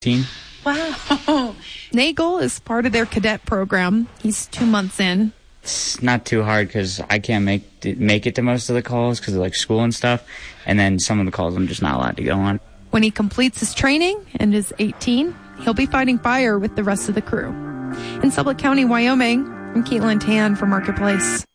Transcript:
team. Wow. Nagel is part of their cadet program. He's 2 months in. It's not too hard because I can't make it to most of the calls because of like school and stuff. And then some of the calls I'm just not allowed to go on. When he completes his training and is 18, he'll be fighting fire with the rest of the crew. In Sublette County, Wyoming, I'm Caitlin Tan for Marketplace.